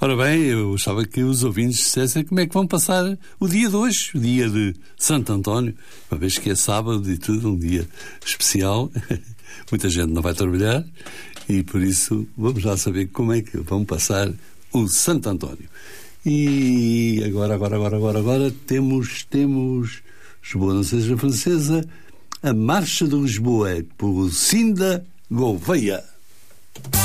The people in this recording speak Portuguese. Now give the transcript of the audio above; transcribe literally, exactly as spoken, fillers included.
Ora bem, eu gostava que os ouvintes dissessem como é que vão passar o dia de hoje, o dia de Santo António, uma vez que é sábado e tudo, um dia especial. Muita gente não vai trabalhar e por isso vamos lá saber como é que vão passar o Santo António. E agora, agora, agora, agora, agora temos, temos Lisboa não seja francesa, a Marcha de Lisboa por Cinda Gouveia.